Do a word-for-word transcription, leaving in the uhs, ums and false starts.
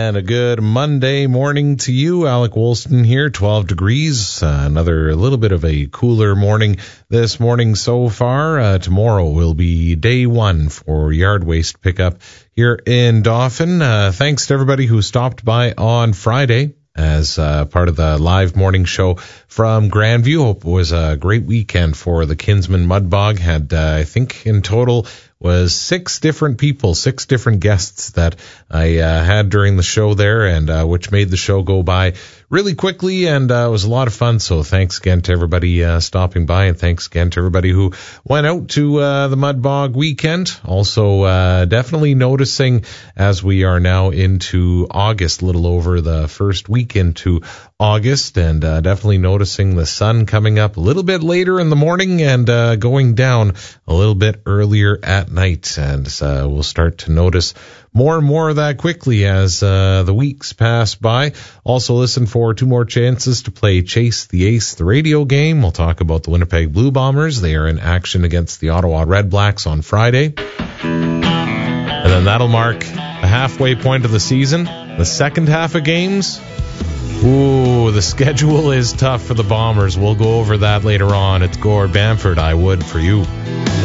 And a good Monday morning to you. Alec Woolston here, twelve degrees. Uh, another little bit of a cooler morning this morning so far. Uh, tomorrow will be day one for yard waste pickup here in Dauphin. Uh, thanks to everybody who stopped by on Friday as uh, part of the live morning show from Grandview. Hope it was a great weekend for the Kinsman Mudbog. Had, uh, I think, in total was six different people, six different guests that I uh, had during the show there, and uh, which made the show go by really quickly, and uh, it was a lot of fun. So thanks again to everybody uh, stopping by, and thanks again to everybody who went out to uh, the Mudbog weekend. Also, uh, definitely noticing as we are now into August, a little over the first week into August, and uh, definitely noticing the sun coming up a little bit later in the morning and uh, going down a little bit earlier at night. And uh, we'll start to notice more and more of that quickly as uh, the weeks pass by. Also listen for two more chances to play Chase the Ace, the radio game. We'll talk about the Winnipeg Blue Bombers. They are in action against the Ottawa Red Blacks on Friday. And then that'll mark the halfway point of the season. The second half of games, ooh, the schedule is tough for the Bombers. We'll go over that later on. It's Gord Bamford, I would for you.